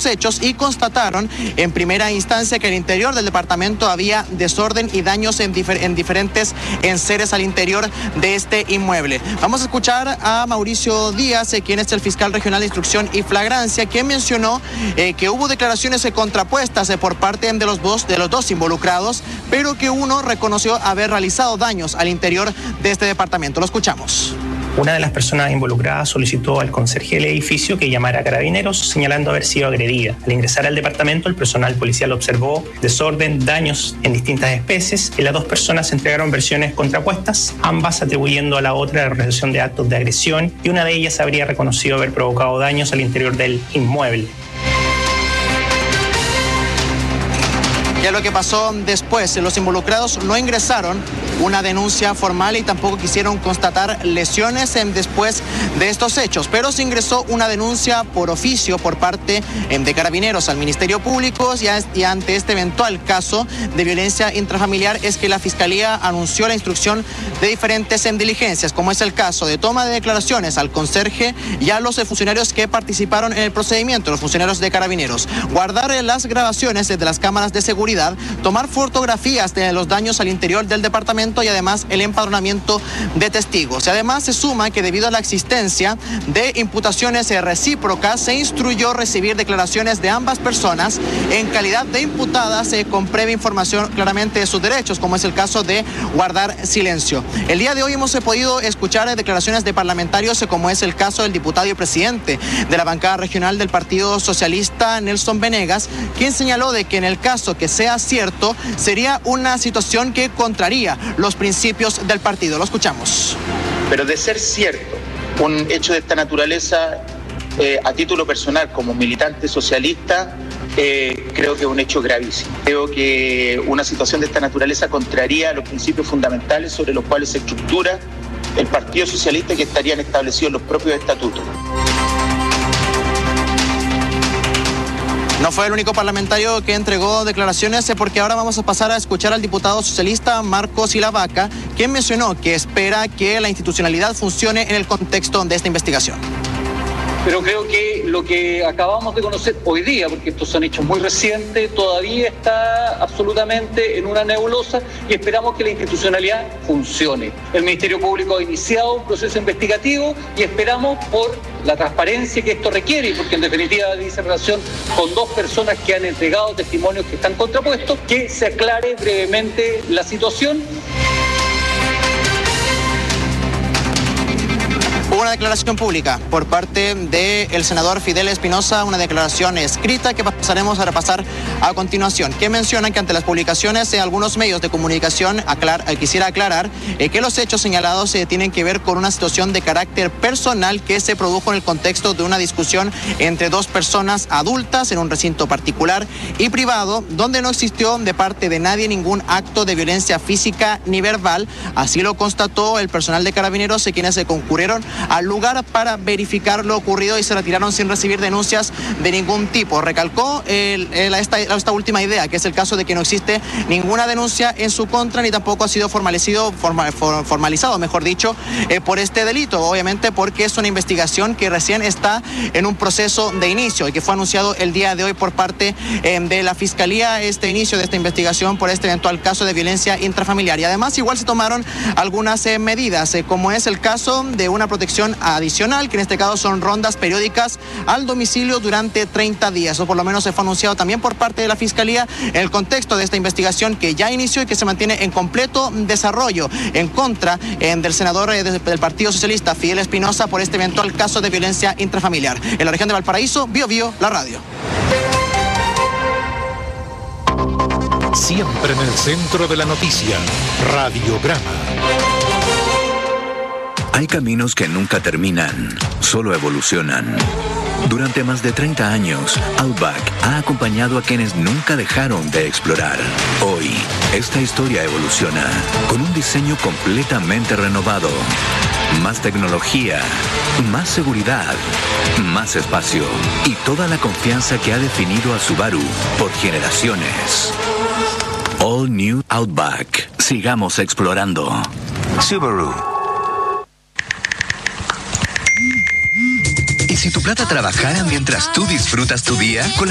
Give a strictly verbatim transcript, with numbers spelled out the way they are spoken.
hechos y constataron en primera instancia que al interior del departamento había desorden y daños en, difer en diferentes enseres al interior de este inmueble. Vamos a escuchar a Mauricio Díaz, eh, quien es el fiscal regional de instrucción y flagrancia, quien mencionó eh, que hubo declaraciones eh, contrapuestas eh, por parte de los, dos, de los dos involucrados, pero que uno reconoció haber realizado daños al interior de este departamento. Lo escuchamos. Una de las personas involucradas solicitó al conserje del edificio que llamara a carabineros, señalando haber sido agredida. Al ingresar al departamento, el personal policial observó desorden, daños en distintas especies y las dos personas entregaron versiones contrapuestas, ambas atribuyendo a la otra la realización de actos de agresión, y una de ellas habría reconocido haber provocado daños al interior del inmueble. Ya lo que pasó después, los involucrados no ingresaron una denuncia formal y tampoco quisieron constatar lesiones en después de estos hechos, pero se ingresó una denuncia por oficio por parte de Carabineros al Ministerio Público y, y ante este eventual caso de violencia intrafamiliar es que la Fiscalía anunció la instrucción de diferentes en diligencias, como es el caso de toma de declaraciones al conserje y a los funcionarios que participaron en el procedimiento, los funcionarios de Carabineros, guardar las grabaciones de las cámaras de seguridad, tomar fotografías de los daños al interior del departamento y además el empadronamiento de testigos. Y además se suma que debido a la existencia de imputaciones recíprocas se instruyó recibir declaraciones de ambas personas en calidad de imputadas eh, con previa información claramente de sus derechos, como es el caso de guardar silencio. El día de hoy hemos eh, podido escuchar eh, declaraciones de parlamentarios eh, como es el caso del diputado y presidente de la bancada regional del Partido Socialista, Nelson Venegas, quien señaló de que en el caso que sea cierto, sería una situación que contraría los principios del partido. Lo escuchamos. Pero de ser cierto un hecho de esta naturaleza, eh, a título personal, como militante socialista, eh, creo que es un hecho gravísimo. Creo que una situación de esta naturaleza contraría los principios fundamentales sobre los cuales se estructura el Partido Socialista, que estarían establecidos en los propios estatutos. No fue el único parlamentario que entregó declaraciones, porque ahora vamos a pasar a escuchar al diputado socialista Marcos Silavaca, quien mencionó que espera que la institucionalidad funcione en el contexto de esta investigación. Pero creo que lo que acabamos de conocer hoy día, porque estos son hechos muy recientes, todavía está absolutamente en una nebulosa y esperamos que la institucionalidad funcione. El Ministerio Público ha iniciado un proceso investigativo y esperamos, por la transparencia que esto requiere, y porque en definitiva dice relación con dos personas que han entregado testimonios que están contrapuestos, que se aclare brevemente la situación. Hubo una declaración pública por parte del senador Fidel Espinosa, una declaración escrita que pasaremos a repasar a continuación, que menciona que ante las publicaciones de algunos medios de comunicación aclar, eh, quisiera aclarar eh, que los hechos señalados eh, tienen que ver con una situación de carácter personal que se produjo en el contexto de una discusión entre dos personas adultas en un recinto particular y privado, donde no existió de parte de nadie ningún acto de violencia física ni verbal. Así lo constató el personal de Carabineros, eh, quienes se concurrieron al lugar para verificar lo ocurrido y se retiraron sin recibir denuncias de ningún tipo. Recalcó el, el, esta, esta última idea, que es el caso de que no existe ninguna denuncia en su contra ni tampoco ha sido formalizado, forma, for, formalizado, mejor dicho, eh, por este delito, obviamente porque es una investigación que recién está en un proceso de inicio y que fue anunciado el día de hoy por parte eh, de la Fiscalía, este inicio de esta investigación por este eventual caso de violencia intrafamiliar. Y además igual se tomaron algunas eh, medidas, eh, como es el caso de una protección adicional, que en este caso son rondas periódicas al domicilio durante treinta días, o por lo menos se fue anunciado también por parte de la Fiscalía en el contexto de esta investigación que ya inició y que se mantiene en completo desarrollo en contra eh, del senador eh, del Partido Socialista, Fidel Espinosa, por este eventual caso de violencia intrafamiliar. En la región de Valparaíso, Bio Bio, la radio. Siempre en el centro de la noticia, Radiograma. Hay caminos que nunca terminan, solo evolucionan. Durante más de treinta años, Outback ha acompañado a quienes nunca dejaron de explorar. Hoy, esta historia evoluciona con un diseño completamente renovado. Más tecnología, más seguridad, más espacio y toda la confianza que ha definido a Subaru por generaciones. All New Outback. Sigamos explorando. Subaru. ¿Y si tu plata trabajara mientras tú disfrutas tu día? Con